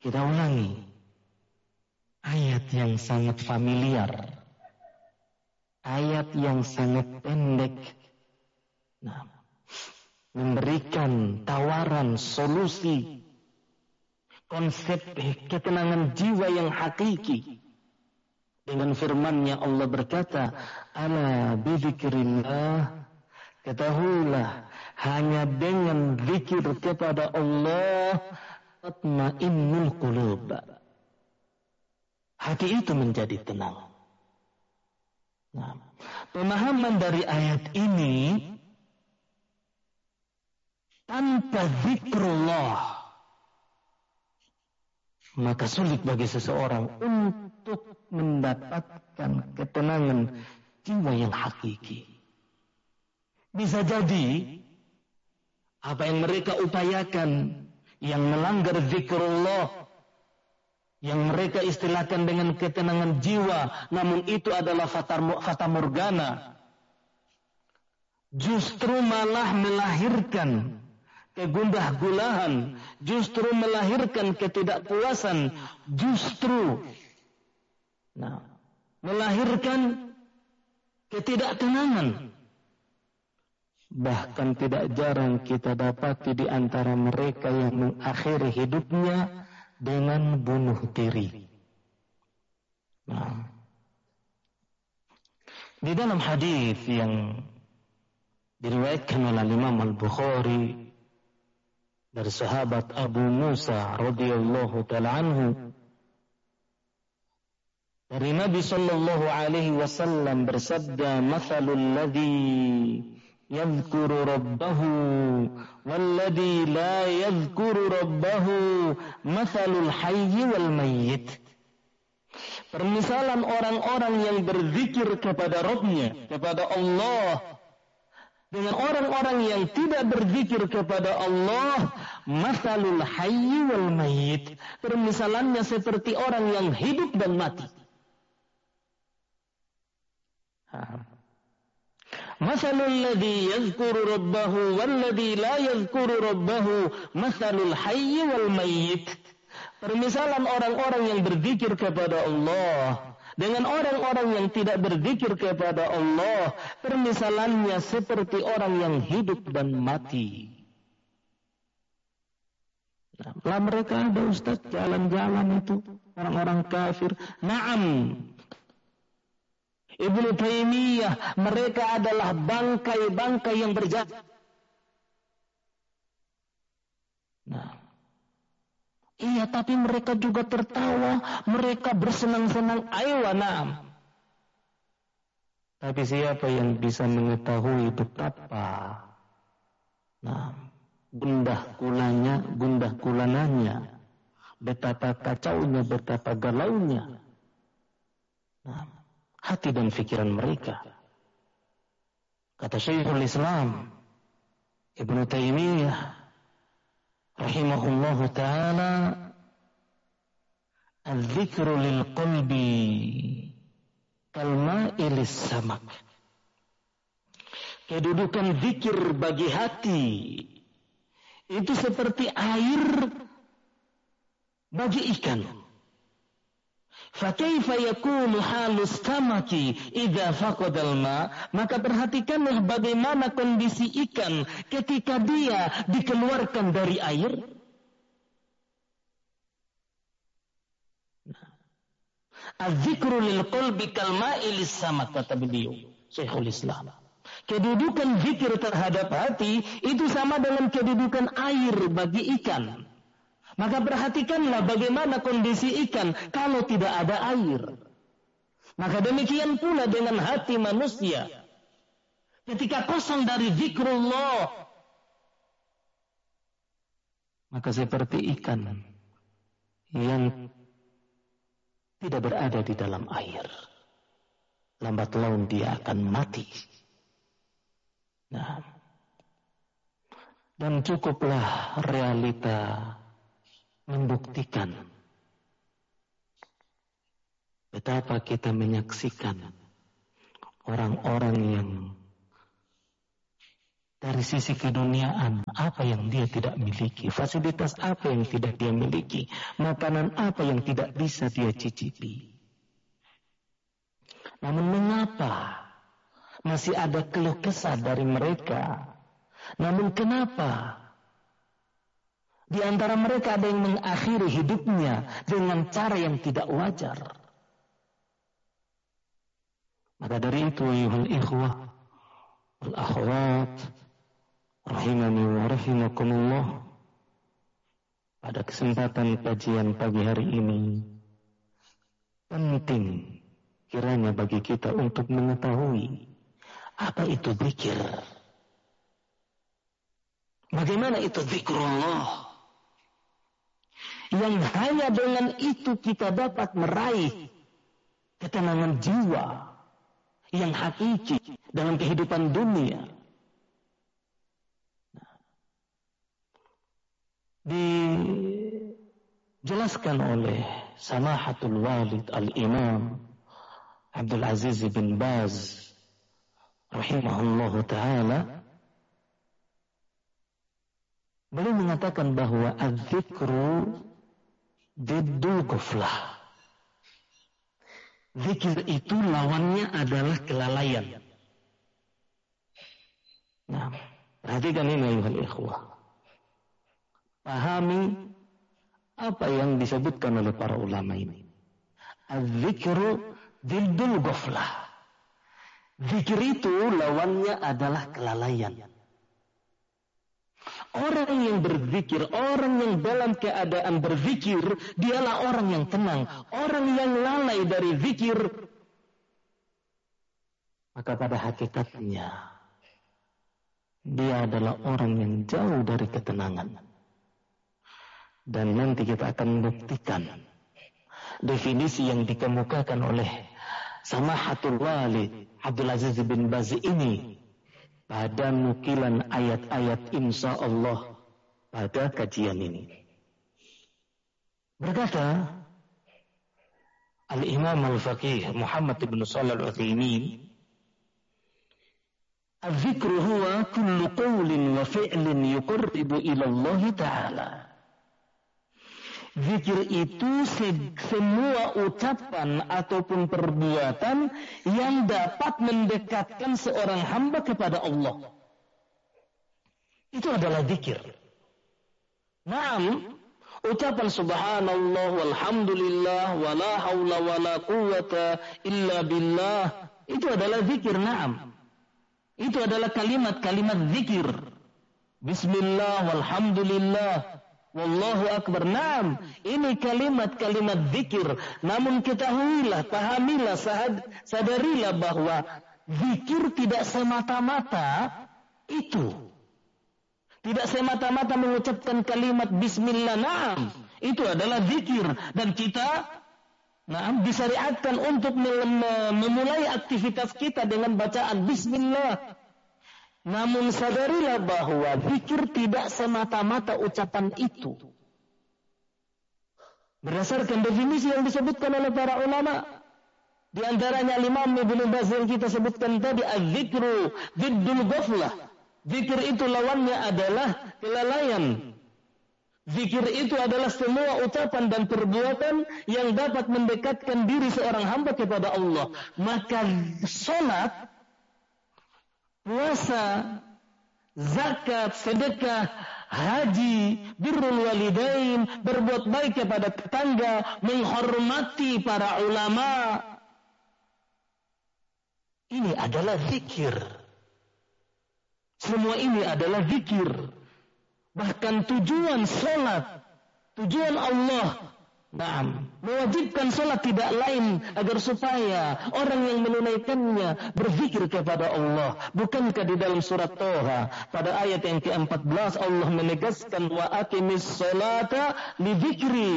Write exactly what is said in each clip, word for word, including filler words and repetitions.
Kita ulangi ayat yang sangat familiar, ayat yang sangat pendek, nah, memberikan tawaran solusi konsep ketenangan jiwa yang hakiki. Dengan firman-Nya Allah berkata, ala bidzikrillah, ketahuilah hanya dengan zikir kepada Allah tatmainnul qulub, hati itu menjadi tenang. Nah, pemahaman dari ayat ini, tanpa zikrullah maka sulit bagi seseorang untuk mendapatkan ketenangan jiwa yang hakiki. Bisa jadi apa yang mereka upayakan yang melanggar zikrullah, yang mereka istilahkan dengan ketenangan jiwa, namun itu adalah fata morgana, justru malah melahirkan kegundah gulahan, justru melahirkan ketidakpuasan, justru nah, melahirkan ketidaktenangan. Bahkan tidak jarang kita dapati di antara mereka yang mengakhiri hidupnya dengan bunuh diri. Nah, di dalam hadis yang diriwayatkan oleh Imam Al-Bukhari dari sahabat Abu Musa radhiyallahu ta'ala anhu, dari Nabi sallallahu alaihi wasallam bersabda, "Matsalul ladzi yadhkuru rabbahu wal ladzi la yadhkuru rabbahu matsalul hayyi wal mayyit." Permisalan orang-orang yang berzikir kepada Rabb-nya, kepada Allah, dengan orang-orang yang tidak berzikir kepada Allah, matsalul hayyi wal mayyit, permisalannya seperti orang yang hidup dan mati. Matsalul ladzi yadhkuru rabbahu wal ladzi la yadhkuru rabbahu matsalul hayyi wal mayyit, permisalan orang-orang yang berzikir kepada Allah dengan orang-orang yang tidak berzikir kepada Allah, permisalannya seperti orang yang hidup dan mati. Nah, lah mereka ada Ustaz jalan-jalan itu orang-orang kafir. Naam, Ibnu Taimiyah, mereka adalah bangkai-bangkai yang berjalan. Nah, iya, tapi mereka juga tertawa, mereka bersenang-senang. Ayo, naam. Tapi siapa yang bisa mengetahui betapa nah, gundah gulanya, gundah gulananya, betapa kacaunya, betapa galaunya nah, hati dan pikiran mereka. Kata Syekhul Islam Ibnu Taimiyah rahimahullahu ta'ala, al-dzikru lil qalbi kalma'i lis samak. Kedudukan zikir bagi hati itu seperti air bagi ikan. Fakaifa yakunu halus samaki idza faqadal ma, maka perhatikanlah bagaimana kondisi ikan ketika dia dikeluarkan dari air. Nah, az-zikru lil qalbi kal ma'i lis samak, kata beliau Syekhul Islam. Kedudukan zikir terhadap hati itu sama dengan kedudukan air bagi ikan. Maka perhatikanlah bagaimana kondisi ikan kalau tidak ada air. Maka demikian pula dengan hati manusia. Ketika kosong dari zikrullah, maka seperti ikan yang tidak berada di dalam air. Lambat laun dia akan mati. Nah, dan cukuplah realita membuktikan betapa kita menyaksikan orang-orang yang dari sisi keduniaan, apa yang dia tidak miliki, fasilitas apa yang tidak dia miliki, makanan apa yang tidak bisa dia cicipi. Namun mengapa masih ada keluh kesah dari mereka? Namun kenapa di antara mereka ada yang mengakhiri hidupnya dengan cara yang tidak wajar? Maka dari itu, ayuhal ikhwah wal akhwat rahimani wa rahimakumullah, pada kesempatan kajian pagi hari ini penting kiranya bagi kita untuk mengetahui apa itu zikir. Bagaimana itu zikrullah yang hanya dengan itu kita dapat meraih ketenangan jiwa yang hakiki dalam kehidupan dunia. Dijelaskan oleh Samahatul Walid Al-Imam Abdul Aziz bin Baz rahimahullahu ta'ala, beliau mengatakan bahwa az-zikru diddul ghaflah. Zikir itu lawannya adalah kelalaian. Nah, perhatikan ini ayuhal ikhwah. Pahami apa yang disebutkan oleh para ulama ini. Az-zikru diddul ghaflah. Zikir itu lawannya adalah kelalaian. Orang yang berzikir, orang yang dalam keadaan berzikir, dialah orang yang tenang. Orang yang lalai dari zikir, maka pada hakikatnya dia adalah orang yang jauh dari ketenangan. Dan nanti kita akan membuktikan definisi yang dikemukakan oleh Samahatul Walid Abdul Aziz bin Baz ini pada nukilan ayat-ayat insya Allah pada kajian ini. Berkata Al-Imam Al-Faqih Muhammad ibn Shalih Al-Utsaimin, "Az-zikru huwa kullu qawlin wa fi'lin yuqarribu ila Allah Ta'ala." Zikir itu se- semua ucapan ataupun perbuatan yang dapat mendekatkan seorang hamba kepada Allah. Itu adalah zikir. Naam, ucapan subhanallah walhamdulillah wala haula wala quwata illa billah, itu adalah zikir. Naam, itu adalah kalimat-kalimat zikir. Bismillah walhamdulillah wallahu akbar. Naam, ini kalimat-kalimat zikir. Namun ketahuilah, pahamilah, sahad, sadarilah bahwa zikir tidak semata-mata itu. Tidak semata-mata mengucapkan kalimat bismillah. Naam, itu adalah zikir. Dan kita naam disyariatkan untuk memulai aktivitas kita dengan bacaan bismillah. Namun sadarilah bahwa zikir tidak semata-mata ucapan itu. Berdasarkan definisi yang disebutkan oleh para ulama, di antaranya Imam Ibnu Baz yang kita sebutkan tadi, az-zikru diddul ghaflah. Zikir itu lawannya adalah kelalaian. Zikir itu adalah semua ucapan dan perbuatan yang dapat mendekatkan diri seorang hamba kepada Allah. Maka salat, puasa, zakat, sedekah, haji, birrul walidain, berbuat baik kepada tetangga, menghormati para ulama, ini adalah zikir. Semua ini adalah zikir. Bahkan tujuan salat, tujuan Allah, naam, mewajibkan salat tidak lain agar supaya orang yang menunaikannya berzikir kepada Allah. Bukankah di dalam surat Toha pada ayat yang keempat belas Allah menegaskan wa aqimis salata li dzikri,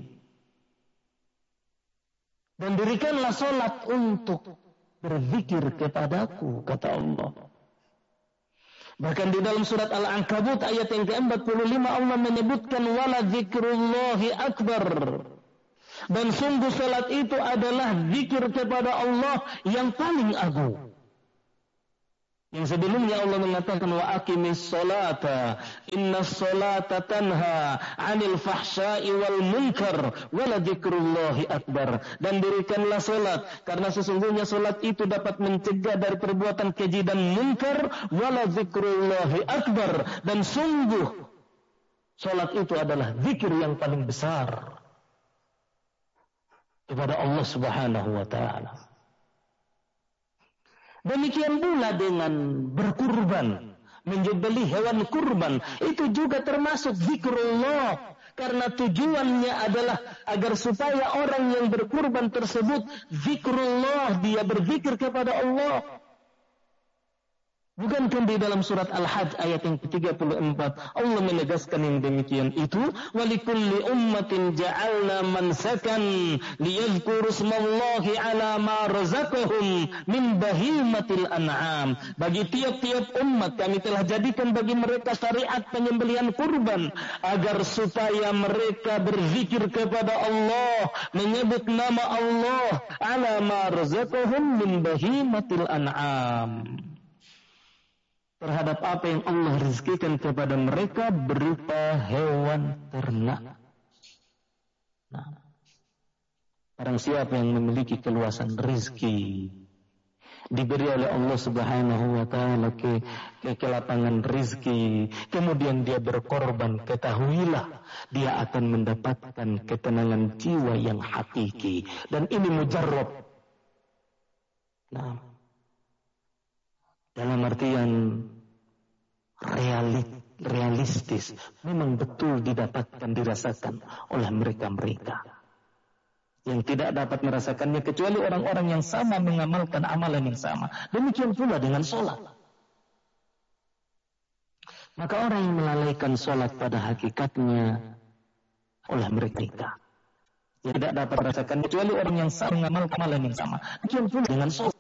dan dirikanlah salat untuk berzikir kepadaku, kata Allah. Bahkan di dalam surat Al-Ankabut ayat yang ke-empat puluh lima Allah menyebutkan wala dzikrullahi akbar. Dan sungguh salat itu adalah zikir kepada Allah yang paling agung. Yang sebelumnya Allah mengatakan wa aqimis sholata innas sholata tanha 'anil fahsya'i wal munkar wa la dzikrullahi akbar. Dan dirikanlah salat karena sesungguhnya salat itu dapat mencegah dari perbuatan keji dan munkar, wa la dzikrullahi akbar, dan sungguh salat itu adalah zikir yang paling besar kepada Allah Subhanahu wa taala. Demikian pula dengan berkurban, menyembelih hewan kurban, itu juga termasuk zikrullah. Karena tujuannya adalah agar supaya orang yang berkurban tersebut zikrullah, dia berzikir kepada Allah. Bukankah di dalam surat Al-Hajj ayat yang ke tiga puluh empat Allah menegaskan yang demikian itu, walikulli ummatin ja'alna mansakan liyadhkuru ismallahi ala ma razaqahum min bahimatil an'am. Bagi tiap-tiap umat kami telah jadikan bagi mereka syariat penyembelihan kurban agar supaya mereka berzikir kepada Allah, menyebut nama Allah ala ma razaqahum min bahimatil an'am, terhadap apa yang Allah rezekikan kepada mereka berupa hewan ternak. Nah, barang siapa yang memiliki keluasan rezeki, diberi oleh Allah Subhanahu wa taala ke, ke kelapangan rezeki, kemudian dia berkorban, ketahuilah dia akan mendapatkan ketenangan jiwa yang hakiki, dan ini mujarrab. Nah, dalam artian realit, realistis, memang betul didapatkan, dirasakan oleh mereka-mereka yang tidak dapat merasakannya kecuali orang-orang yang sama mengamalkan amalan yang sama. Demikian pula dengan sholat. Maka orang yang melalaikan sholat pada hakikatnya oleh mereka yang tidak dapat merasakan kecuali orang yang sama mengamalkan amalan yang sama. Demikian pula dengan sholat.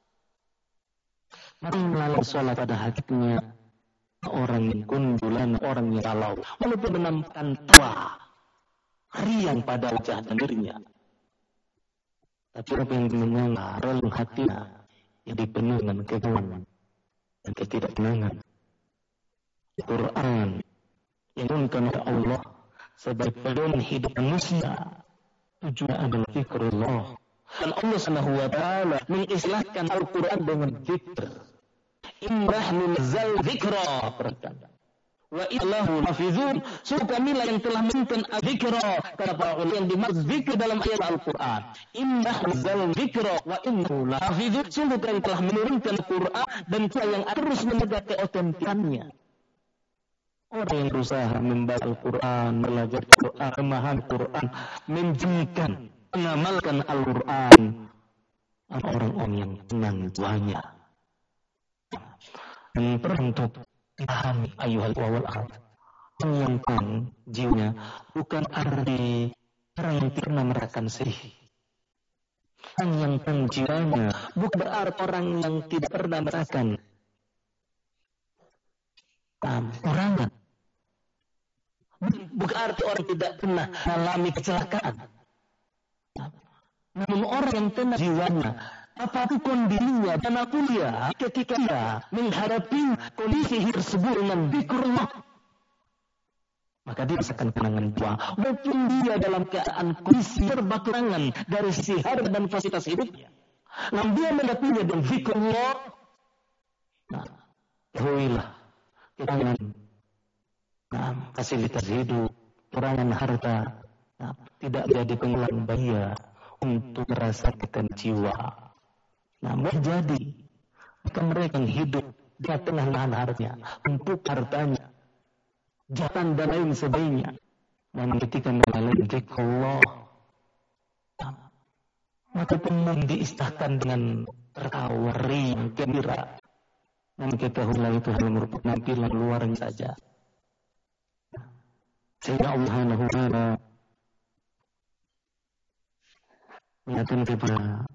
Maka yang melalui sholat pada hakikatnya orang yang kundulan, orang yang galau, walaupun menampakkan tua, riang pada wajah dan dirinya, tapi apa yang menyenangkan relung hatinya yang dipenuhi dengan kegagalan dan ketidaktenangan. Quran yang diturunkan oleh Allah sebagai pedoman hidup manusia tujuannya adalah zikrullah, dan Allah Subhanahu wa taala mengistilahkan Al-Quran dengan zikr. Inna nunzal dzikra, wa illahu hafizun. Sungguh kamilah yang telah menurunkan dzikra, kata para ulama yang dimaksud zikir dalam ayat Al-Quran. Inna nunzal dzikra wa innahu lahafizun. Sungguh kami telah menurunkan Al-Quran dan kita yang terus menjaga keotentikannya. Orang yang berusaha membaca Al-Quran, belajar Al-Quran, memahami Al-Quran, menjadikan, mengamalkan Al-Quran, orang-orang yang tenang jiwanya. Dan perlu untuk dipahami ayuhal wal akhwat, yang tenang jiwanya bukan arti orang yang tidak pernah merasakan sedih. Orang yang tenang jiwanya bukan berarti orang yang tidak pernah merasakan kurangan. Bukan arti orang tidak pernah mengalami kecelakaan. Namun orang yang tenang jiwanya, apapun kondisinya dan kuliah, ketika dia menghadapi kondisi tersebut dengan zikrullah, maka dia merasakan kenangan jiwa. Walaupun dia dalam keadaan kondisi serba kekurangan dari sisi harta dan fasilitas hidupnya, namun dia menghadapinya dengan zikrullah. Nah, ketahuilah kekurangan nah, fasilitas hidup, kekurangan harta, nah, tidak jadi penghalang bahaya untuk merasakan jiwa. Nah, jadi maka mereka yang hidup di tengah lahan hartanya, untuk hartanya, jatan dan lain sebagainya, dan ketika melalui zikrullah, maka penuh diistahkan dengan tertawa riang gembira. Dan ketahuilah itu hanya merupakan tampilan luarnya saja. Sehingga Allah Subhanahu wa taala menyatakan kepada